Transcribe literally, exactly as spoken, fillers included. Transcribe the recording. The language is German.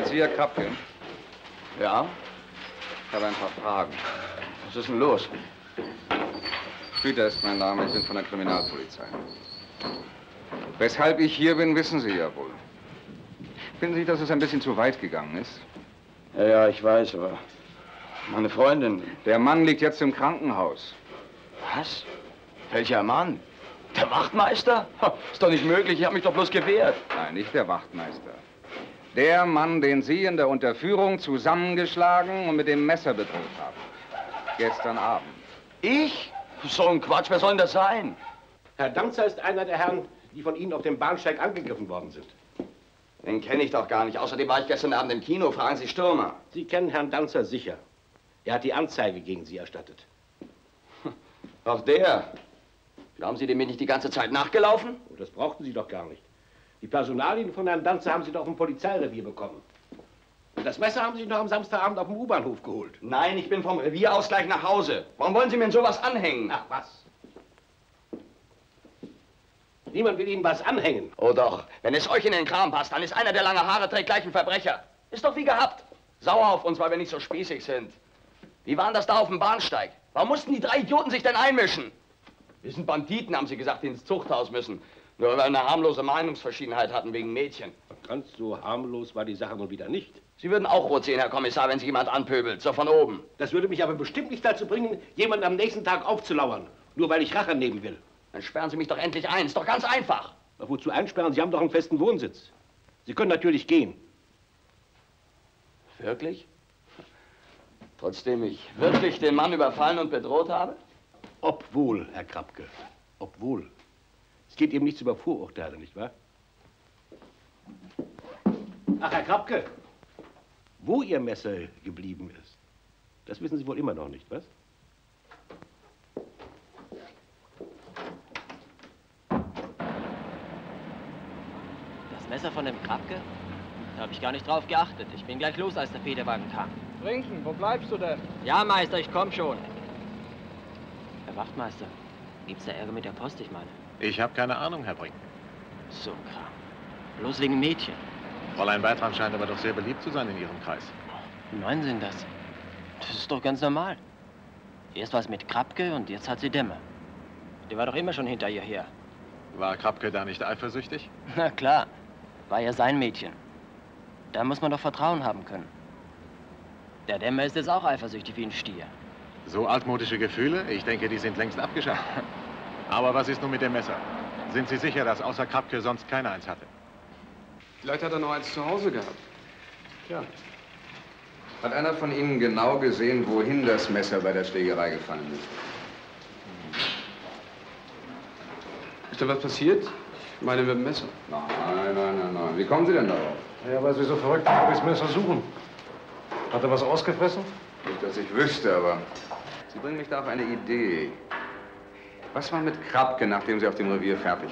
Sind Sie Herr Krapke? Ja? Ich habe ein paar Fragen. Was ist denn los? Schlüter ist mein Name, ich bin von der Kriminalpolizei. Weshalb ich hier bin, wissen Sie ja wohl. Finden Sie, dass es ein bisschen zu weit gegangen ist? Ja, ja, ich weiß, aber meine Freundin... Der Mann liegt jetzt im Krankenhaus. Was? Welcher Mann? Der Wachtmeister? Ist doch nicht möglich, ich habe mich doch bloß gewehrt. Nein, nicht der Wachtmeister. Der Mann, den Sie in der Unterführung zusammengeschlagen und mit dem Messer bedroht haben. Gestern Abend. Ich? So ein Quatsch, wer soll denn das sein? Herr Danzer ist einer der Herren, die von Ihnen auf dem Bahnsteig angegriffen worden sind. Den kenne ich doch gar nicht. Außerdem war ich gestern Abend im Kino. Fragen Sie Stürmer. Sie kennen Herrn Danzer sicher. Er hat die Anzeige gegen Sie erstattet. Auch der? Glauben Sie, dem bin ich die ganze Zeit nachgelaufen? Oh, das brauchten Sie doch gar nicht. Die Personalien von Herrn Danzer haben Sie doch im Polizeirevier bekommen. Und das Messer haben Sie sich noch am Samstagabend auf dem U-Bahnhof geholt. Nein, ich bin vom Revier aus gleich nach Hause. Warum wollen Sie mir denn sowas anhängen? Ach, was? Niemand will Ihnen was anhängen. Oh doch, wenn es euch in den Kram passt, dann ist einer, der lange Haare trägt, gleich ein Verbrecher. Ist doch wie gehabt. Sauer auf uns, weil wir nicht so spießig sind. Wie waren das da auf dem Bahnsteig? Warum mussten die drei Idioten sich denn einmischen? Wir sind Banditen, haben sie gesagt, die ins Zuchthaus müssen. Nur weil wir eine harmlose Meinungsverschiedenheit hatten wegen Mädchen. Ganz so harmlos war die Sache nun wieder nicht. Sie würden auch rot sehen, Herr Kommissar, wenn sich jemand anpöbelt, so von oben. Das würde mich aber bestimmt nicht dazu bringen, jemanden am nächsten Tag aufzulauern. Nur weil ich Rache nehmen will. Dann sperren Sie mich doch endlich ein. Ist doch ganz einfach. Aber wozu einsperren? Sie haben doch einen festen Wohnsitz. Sie können natürlich gehen. Wirklich? Trotzdem ich wirklich den Mann überfallen und bedroht habe? Obwohl, Herr Krapke. Obwohl. Es geht eben nichts über Vorurteile, nicht wahr? Ach, Herr Krapke. Wo Ihr Messer geblieben ist, das wissen Sie wohl immer noch nicht, was? Das Messer von dem Krapke? Da habe ich gar nicht drauf geachtet. Ich bin gleich los, als der Federwagen kam. Trinken, wo bleibst du denn? Ja, Meister, ich komm schon. Herr Wachtmeister, gibt's da Ärger mit der Post, ich meine? Ich habe keine Ahnung, Herr Brink. So ein Kram. Bloß wegen Mädchen. Fräulein Bertram scheint aber doch sehr beliebt zu sein in Ihrem Kreis. Wie meinen Sie denn das? Das ist doch ganz normal. Erst war es mit Krapke und jetzt hat sie Dämme. Der war doch immer schon hinter ihr her. War Krapke da nicht eifersüchtig? Na klar, war ja sein Mädchen. Da muss man doch Vertrauen haben können. Der Dämmer ist jetzt auch eifersüchtig wie ein Stier. So altmodische Gefühle? Ich denke, die sind längst abgeschafft. Aber was ist nun mit dem Messer? Sind Sie sicher, dass außer Krapke sonst keiner eins hatte? Vielleicht hat er noch eins zu Hause gehabt. Tja. Hat einer von Ihnen genau gesehen, wohin das Messer bei der Schlägerei gefallen ist? Ist da was passiert? Ich meine mit dem Messer. Nein, nein, nein, nein. Wie kommen Sie denn darauf? Ja, weil Sie so verrückt das Messer suchen. Hat er was ausgefressen? Nicht, dass ich wüsste, aber Sie bringen mich da auf eine Idee. Was war mit Krapke, nachdem Sie auf dem Revier fertig